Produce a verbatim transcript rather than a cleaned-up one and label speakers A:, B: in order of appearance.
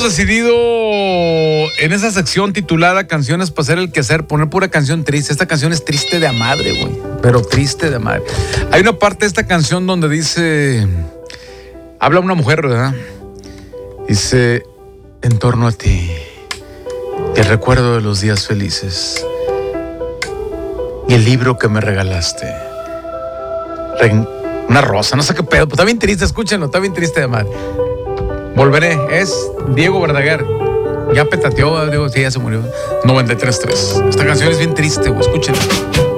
A: decidido en esa sección titulada Canciones para hacer el quehacer poner pura canción triste. Esta canción es triste de a madre, güey. Pero triste de a madre. Hay una parte de esta canción donde dice... Habla una mujer, ¿verdad? Dice... En torno a ti, el recuerdo de los días felices y el libro que me regalaste. Re- una rosa, no sé qué pedo. Pues está bien triste, escúchenlo, está bien triste de madre. Volveré, es Diego Verdaguer. Ya petateó, digo, sí, ya se murió. noventa y tres tres. Esta canción es bien triste, güey, escúchenla.